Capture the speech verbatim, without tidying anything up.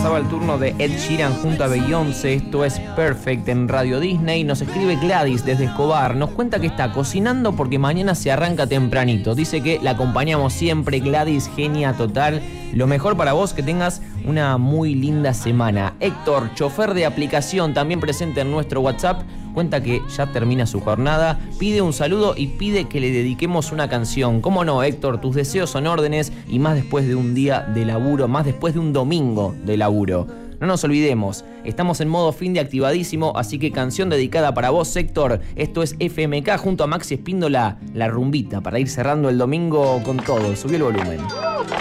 pasaba el turno de Ed Sheeran junto a Beyoncé. Esto es Perfect en Radio Disney. Nos escribe Gladys desde Escobar. Nos cuenta que está cocinando porque mañana se arranca tempranito. Dice que la acompañamos siempre. Gladys, genia total. Lo mejor para vos, que tengas una muy linda semana. Héctor, chofer de aplicación, también presente en nuestro WhatsApp, cuenta que ya termina su jornada, pide un saludo y pide que le dediquemos una canción. ¿Cómo no, Héctor? Tus deseos son órdenes, y más después de un día de laburo, más después de un domingo de laburo. No nos olvidemos, estamos en modo fin de activadísimo, así que canción dedicada para vos, Héctor. Esto es F M K junto a Maxi Espíndola, La Rumbita, para ir cerrando el domingo con todo. Subí el volumen.